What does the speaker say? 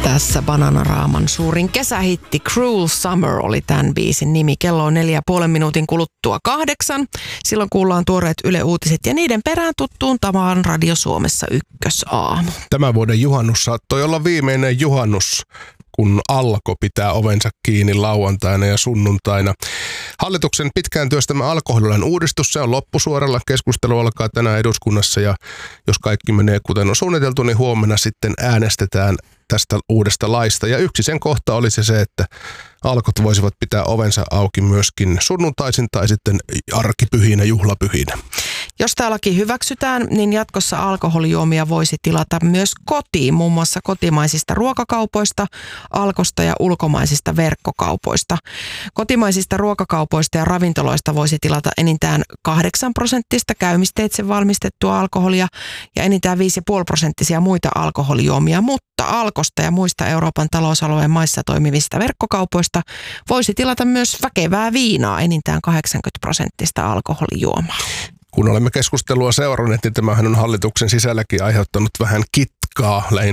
Tässä Bananaraaman suurin kesähitti Cruel Summer oli tämän biisin nimi. Kello on 4,5 minuutin kuluttua 8. Silloin kuullaan tuoreet Yle Uutiset ja niiden perään tuttuun tapaan Radio Suomessa ykkösaamu. Tämän vuoden juhannus saattoi olla viimeinen juhannus, kun Alko pitää ovensa kiinni lauantaina ja sunnuntaina. Hallituksen pitkään työstämä alkoholilain uudistus, se on loppusuoralla. Keskustelu alkaa tänään eduskunnassa ja jos kaikki menee kuten on suunniteltu, niin huomenna sitten äänestetään tästä uudesta laista. Ja yksi sen kohta olisi se, että Alkot voisivat pitää ovensa auki myöskin sunnuntaisin tai sitten arkipyhinä, juhlapyhinä. Jos tämä laki hyväksytään, niin jatkossa alkoholijuomia voisi tilata myös kotiin, muun muassa kotimaisista ruokakaupoista, Alkosta ja ulkomaisista verkkokaupoista. Kotimaisista ruokakaupoista ja ravintoloista voisi tilata enintään 8% käymisteitse valmistettua alkoholia ja enintään 5,5% muita alkoholijuomia, mutta Alkosta ja muista Euroopan talousalueen maissa toimivista verkkokaupoista voisi tilata myös väkevää viinaa, enintään 80% alkoholijuomaa. Kun olemme keskustelua seuranneet, niin tämähän on hallituksen sisälläkin aiheuttanut vähän kitkaa, lähinnä